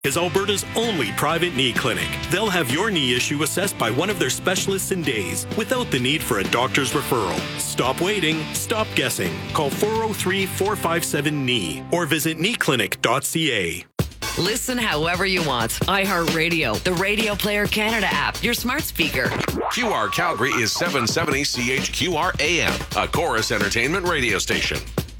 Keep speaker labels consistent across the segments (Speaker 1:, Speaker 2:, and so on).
Speaker 1: is Alberta's only private knee clinic. They'll have your knee issue assessed by one of their specialists in days without the need for a doctor's referral. Stop waiting, stop guessing. Call 403-457-KNEE or visit kneeclinic.ca.
Speaker 2: Listen however you want. iHeartRadio, the Radio Player Canada app, your smart speaker.
Speaker 3: QR Calgary is 770 CHQR AM, a Chorus Entertainment radio station.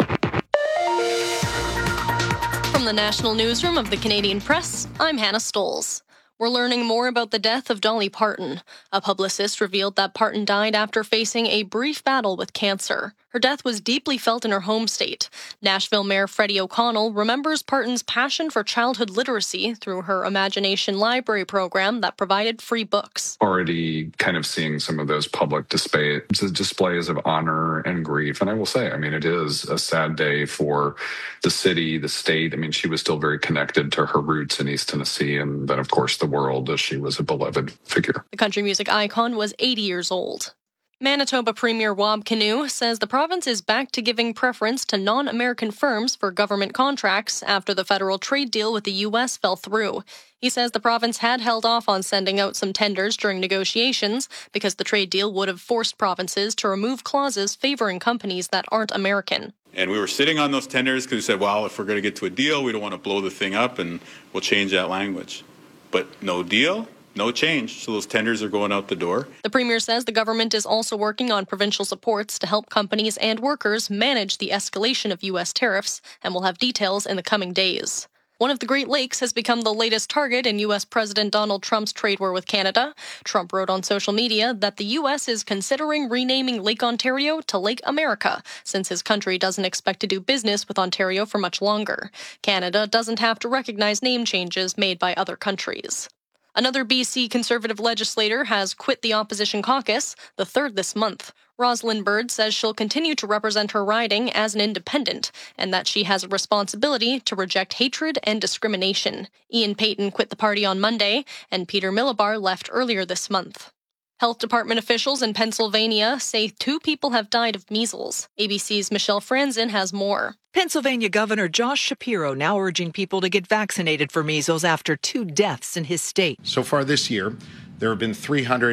Speaker 4: From the National Newsroom of the Canadian Press, I'm Hannah Stolz. We're learning more about the death of Dolly Parton. A publicist revealed that Parton died after facing a brief battle with cancer. Her death was deeply felt in her home state. Nashville Mayor Freddie O'Connell remembers Parton's passion for childhood literacy through her Imagination Library program that provided free books.
Speaker 5: Already kind of seeing some of those public displays of honor and grief. And I will say, it is a sad day for the city, the state. She was still very connected to her roots in East Tennessee and then, of course, the world, as she was a beloved figure.
Speaker 4: The country music icon was 80 years old. Manitoba Premier Wab Kinew says the province is back to giving preference to non-American firms for government contracts after the federal trade deal with the U.S. fell through. He says the province had held off on sending out some tenders during negotiations because the trade deal would have forced provinces to remove clauses favoring companies that aren't American.
Speaker 6: And we were sitting on those tenders because we said, well, if we're going to get to a deal, we don't want to blow the thing up and we'll change that language. But no deal, no change. So those tenders are going out the door.
Speaker 4: The Premier says the government is also working on provincial supports to help companies and workers manage the escalation of U.S. tariffs and will have details in the coming days. One of the Great Lakes has become the latest target in U.S. President Donald Trump's trade war with Canada. Trump wrote on social media that the U.S. is considering renaming Lake Ontario to Lake America, since his country doesn't expect to do business with Ontario for much longer. Canada doesn't have to recognize name changes made by other countries. Another BC Conservative legislator has quit the opposition caucus, the third this month. Rosalind Bird says she'll continue to represent her riding as an independent, and that she has a responsibility to reject hatred and discrimination. Ian Payton quit the party on Monday, and Peter Millibar left earlier this month. Health department officials in Pennsylvania say 2 people have died of measles. ABC's Michelle Franzen has more.
Speaker 7: Pennsylvania Governor Josh Shapiro now urging people to get vaccinated for measles after 2 deaths in his state.
Speaker 8: So far this year, there have been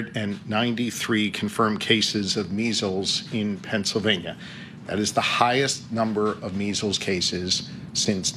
Speaker 8: 393 confirmed cases of measles in Pennsylvania. That is the highest number of measles cases since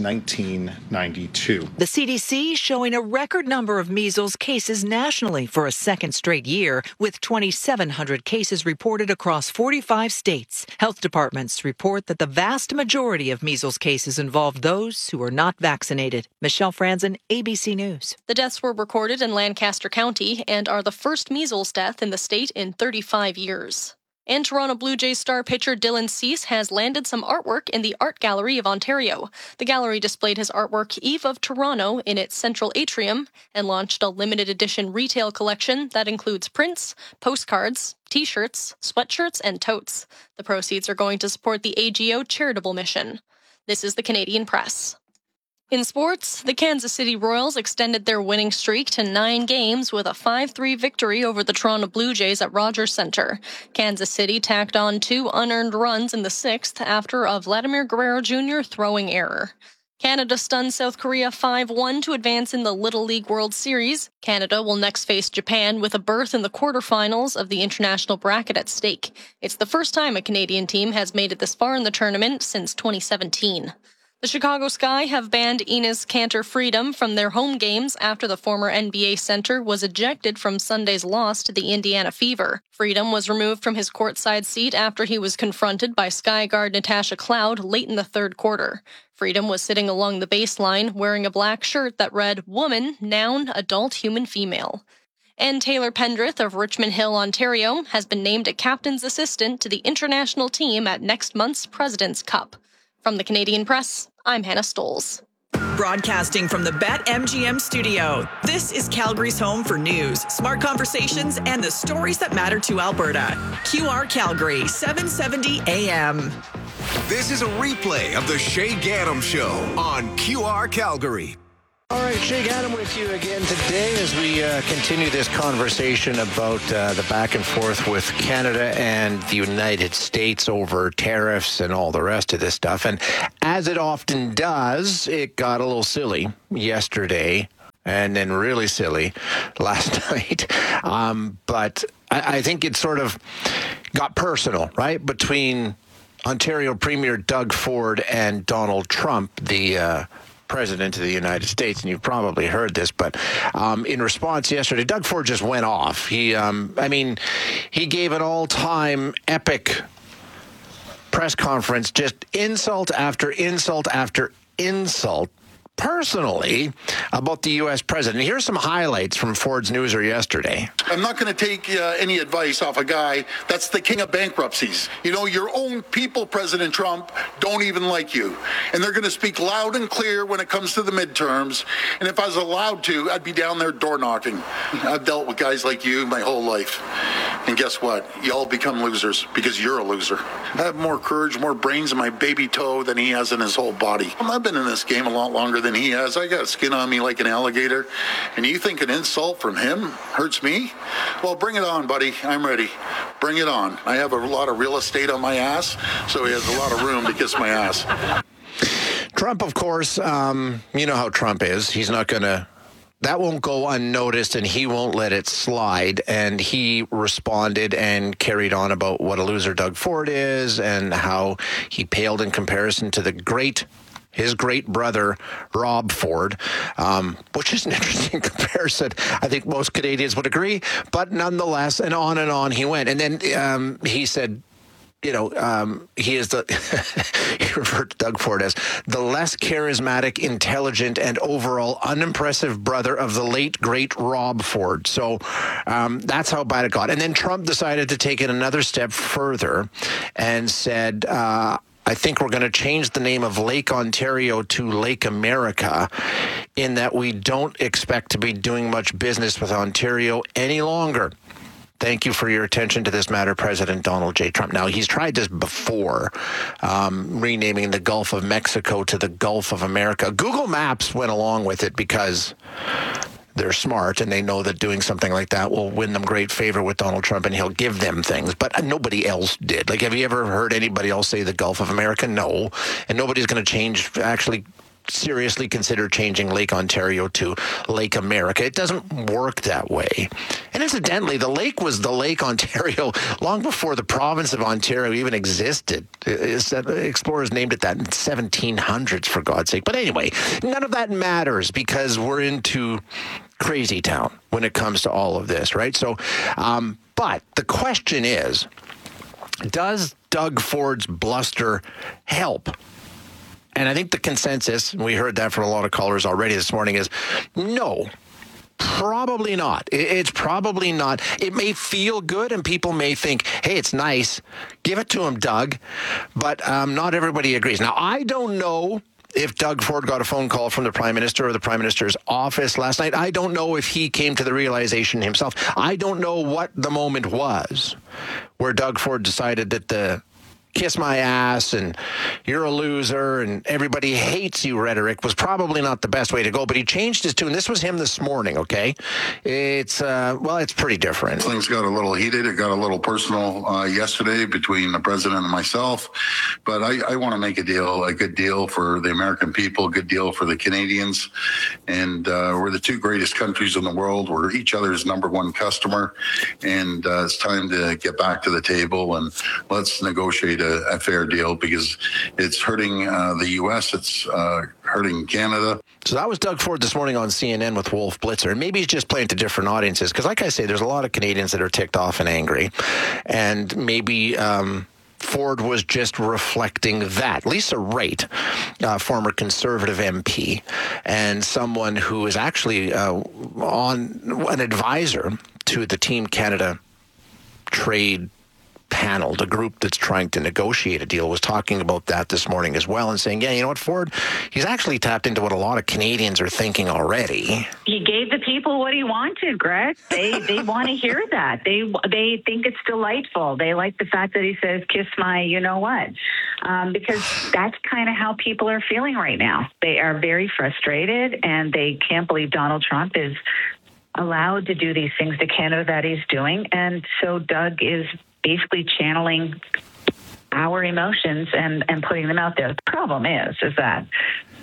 Speaker 8: 1992.
Speaker 7: The CDC showing a record number of measles cases nationally for a second straight year, with 2,700 cases reported across 45 states. Health departments report that the vast majority of measles cases involve those who are not vaccinated. Michelle Franzen, ABC News.
Speaker 4: The deaths were recorded in Lancaster County and are the first measles death in the state in 35 years. And Toronto Blue Jays star pitcher Dylan Cease has landed some artwork in the Art Gallery of Ontario. The gallery displayed his artwork Eve of Toronto in its central atrium and launched a limited edition retail collection that includes prints, postcards, t-shirts, sweatshirts, and totes. The proceeds are going to support the AGO charitable mission. This is the Canadian Press. In sports, the Kansas City Royals extended their winning streak to 9 games with a 5-3 victory over the Toronto Blue Jays at Rogers Centre. Kansas City tacked on 2 unearned runs in the 6th after a Vladimir Guerrero Jr. throwing error. Canada stunned South Korea 5-1 to advance in the Little League World Series. Canada will next face Japan with a berth in the quarterfinals of the international bracket at stake. It's the first time a Canadian team has made it this far in the tournament since 2017. The Chicago Sky have banned Enes Kanter Freedom from their home games after the former NBA center was ejected from Sunday's loss to the Indiana Fever. Freedom was removed from his courtside seat after he was confronted by Sky guard Natasha Cloud late in the third quarter. Freedom was sitting along the baseline wearing a black shirt that read, "Woman, noun, adult, human, female." And Taylor Pendrith of Richmond Hill, Ontario, has been named a captain's assistant to the international team at next month's President's Cup. From the Canadian Press, I'm Hannah Stolz.
Speaker 9: Broadcasting from the BetMGM studio, this is Calgary's home for news, smart conversations, and the stories that matter to Alberta. QR Calgary, 770 AM.
Speaker 3: This is a replay of the Shay Gaddam Show on QR Calgary.
Speaker 10: All right, Shay Gaddam with you again today as we continue this conversation about the back and forth with Canada and the United States over tariffs and all the rest of this stuff. And as it often does, it got a little silly yesterday and then really silly last night. But I think it sort of got personal, right, between Ontario Premier Doug Ford and Donald Trump, the President of the United States, and you've probably heard this, but in response yesterday, Doug Ford just went off. He gave an all-time epic press conference, just insult after insult after insult, personally, about the U.S. president. Here's some highlights from Ford's newser yesterday.
Speaker 11: I'm not going to take any advice off a guy that's the king of bankruptcies. You know, your own people, President Trump, don't even like you. And they're going to speak loud and clear when it comes to the midterms. And if I was allowed to, I'd be down there door knocking. I've dealt with guys like you my whole life. And guess what? You all become losers because you're a loser. I have more courage, more brains in my baby toe than he has in his whole body. I've been in this game a lot longer than he has. I got skin on me like an alligator. And you think an insult from him hurts me? Well, bring it on, buddy. I'm ready. Bring it on. I have a lot of real estate on my ass, so he has a lot of room to kiss my ass.
Speaker 10: Trump, of course, you know how Trump is. He's not going to... That won't go unnoticed, and he won't let it slide. And he responded and carried on about what a loser Doug Ford is and how he paled in comparison to his great brother, Rob Ford, which is an interesting comparison. I think most Canadians would agree. But nonetheless, and on he went. And then he said, you know, he is he referred to Doug Ford as the less charismatic, intelligent, and overall unimpressive brother of the late, great Rob Ford. So that's how bad it got. And then Trump decided to take it another step further and said, I think we're going to change the name of Lake Ontario to Lake America, in that we don't expect to be doing much business with Ontario any longer. Thank you for your attention to this matter, President Donald J. Trump. Now, he's tried this before, renaming the Gulf of Mexico to the Gulf of America. Google Maps went along with it because they're smart and they know that doing something like that will win them great favor with Donald Trump and he'll give them things. But nobody else did. Like, have you ever heard anybody else say the Gulf of America? No. And nobody's going to seriously consider changing Lake Ontario to Lake America. It doesn't work that way. And incidentally, the lake was the Lake Ontario long before the province of Ontario even existed. Explorers named it that in 1700s, for God's sake. But anyway, none of that matters because we're into crazy town when it comes to all of this, right? So, but the question is, does Doug Ford's bluster help? And I think the consensus, and we heard that from a lot of callers already this morning, is no, probably not. It's probably not. It may feel good and people may think, hey, it's nice. Give it to him, Doug. But not everybody agrees. Now, I don't know if Doug Ford got a phone call from the Prime Minister or the Prime Minister's office last night. I don't know if he came to the realization himself. I don't know what the moment was where Doug Ford decided that the kiss my ass and you're a loser and everybody hates you rhetoric was probably not the best way to go, but he changed his tune. This was him this morning, okay? It's pretty different.
Speaker 11: Things got a little heated. It got a little personal yesterday between the president and myself, but I want to make a good deal for the American people, a good deal for the Canadians, and we're the two greatest countries in the world. We're each other's number one customer, and it's time to get back to the table and let's negotiate a fair deal because it's hurting the U.S., it's hurting Canada.
Speaker 10: So that was Doug Ford this morning on CNN with Wolf Blitzer. And maybe he's just playing to different audiences because, like I say, there's a lot of Canadians that are ticked off and angry. And maybe Ford was just reflecting that. Lisa Raitt, former Conservative MP, and someone who is actually on an advisor to the Team Canada trade panel, the group that's trying to negotiate a deal, was talking about that this morning as well and saying, yeah, you know what, Ford, he's actually tapped into what a lot of Canadians are thinking already.
Speaker 12: He gave the people what he wanted, Greg. They want to hear that. They think it's delightful. They like the fact that he says, kiss my you-know-what, because that's kind of how people are feeling right now. They are very frustrated, and they can't believe Donald Trump is allowed to do these things to Canada that he's doing. And so Doug is basically channeling our emotions and putting them out there. The problem is that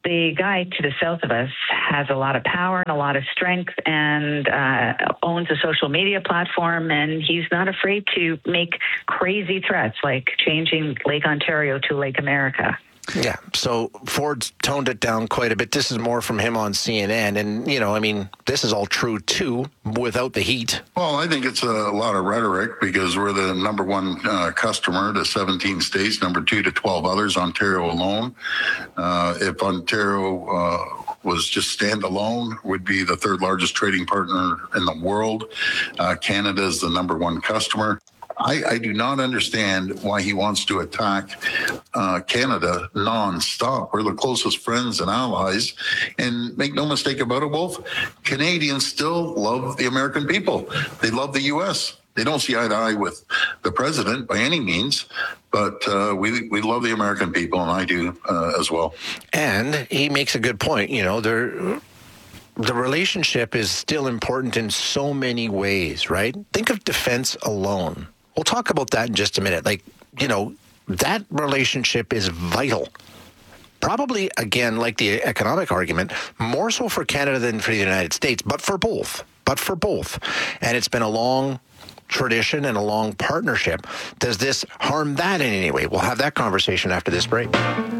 Speaker 12: the guy to the south of us has a lot of power and a lot of strength and owns a social media platform, and he's not afraid to make crazy threats like changing Lake Ontario to Lake America.
Speaker 10: Yeah, so Ford's toned it down quite a bit. This is more from him on CNN. And, you know, I mean, this is all true, too, without the heat.
Speaker 11: Well, I think it's a lot of rhetoric because we're the number one customer to 17 states, number 2 to 12 others, Ontario alone. If Ontario was just standalone, would be the third largest trading partner in the world. Canada is the number one customer. I do not understand why he wants to attack Canada nonstop. We're the closest friends and allies. And make no mistake about it, Wolf, Canadians still love the American people. They love the U.S. They don't see eye to eye with the president by any means, but we love the American people, and I do as well.
Speaker 10: And he makes a good point. You know, the relationship is still important in so many ways, right? Think of defense alone. We'll talk about that in just a minute. Like, you know, that relationship is vital. Probably, again, like the economic argument, more so for Canada than for the United States, but for both. And it's been a long tradition and a long partnership. Does this harm that in any way? We'll have that conversation after this break.